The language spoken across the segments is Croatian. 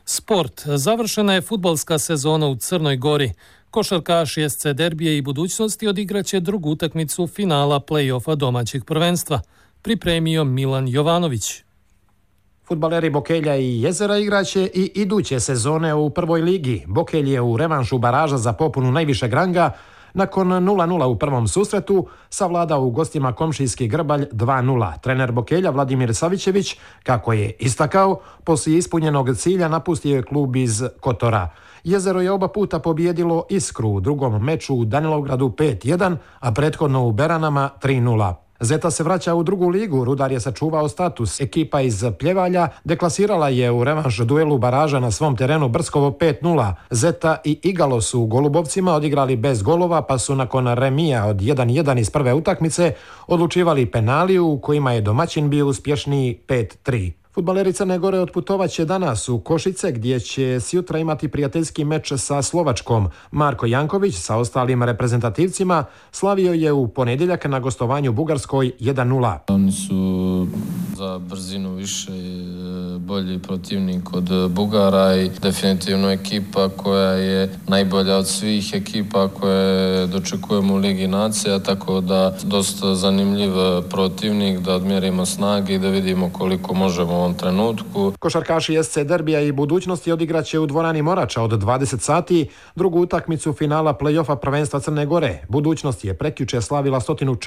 Sport. Završena je fudbalska sezona u Crnoj Gori. Košarkaši SC Derbije i Budućnosti odigraće drugu utakmicu finala play-offa domaćeg prvenstva. Pripremio Milan Jovanović. Fudbaleri Bokelja i Jezera igraće i iduće sezone u prvoj ligi. Bokelj je u revanšu baraža za popunu najvišeg ranga nakon 0-0 u prvom susretu savladao u gostima komšijski Grbalj 2-0. Trener Bokelja Vladimir Savićević, kako je istakao, poslije ispunjenog cilja napustio je klub iz Kotora. Jezero je oba puta pobijedilo Iskru u drugom meču u Danilovgradu 5-1, a prethodno u Beranama 3-0. Zeta se vraća u drugu ligu, Rudar je sačuvao status. Ekipa iz Pljevalja deklasirala je u revanš duelu baraža na svom terenu Brskovo 5-0. Zeta i Igalo su u Golubovcima odigrali bez golova, pa su nakon remija od 1-1 iz prve utakmice odlučivali penali u kojima je domaćin bio uspješniji 5-3. Fudbaleri Crne Gore otputovaće danas u Košice, gdje će sjutra imati prijateljski meč sa Slovačkom. Marko Janković sa ostalim reprezentativcima slavio je u ponedjeljak na gostovanju Bugarskoj 1-0. Oni su za brzinu više bolji protivnik od Bugara i definitivno ekipa koja je najbolja od svih ekipa koje dočekujemo u Ligi nacija, tako da dosta zanimljiv protivnik, da odmjerimo snage i da vidimo koliko možemo u ovom trenutku. Košarkaši SC Derbija i Budućnosti odigraće u dvorani Morača od 20 sati drugu utakmicu finala play-offa prvenstva Crne Gore. Budućnost je prekjuče slavila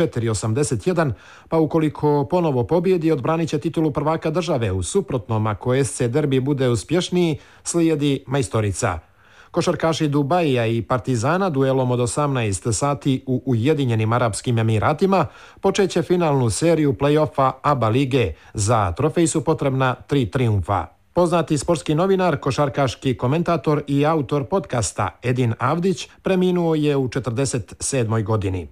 104-81, pa ukoliko ponovo pobjedi odbranit će titulu prvaka države. U suprotnom, ako SC Derbi bude uspješniji, slijedi majstorica. Košarkaši Dubaija i Partizana duelom od 18 sati u Ujedinjenim Arapskim Emiratima počeće finalnu seriju play-offa ABA lige. Za trofej su potrebna 3 trijumfa. Poznati sportski novinar, košarkaški komentator i autor podcasta Edin Avdić preminuo je u 47. godini.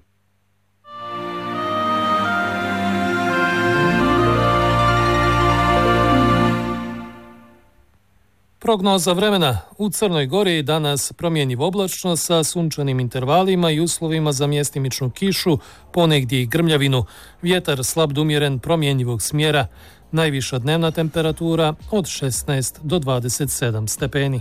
Prognoza vremena. U Crnoj Gori danas promjenjivo oblačno sa sunčanim intervalima i uslovima za mjestimičnu kišu, ponegdje i grmljavinu. Vjetar slab do umjeren promjenjivog smjera. Najviša dnevna temperatura od 16 do 27 stepeni.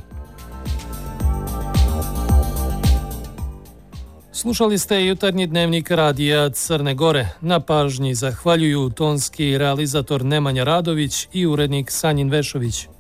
Slušali ste jutarnji dnevnik radija Crne Gore. Na pažnji zahvaljuju tonski realizator Nemanja Radović i urednik Sanjin Vešović.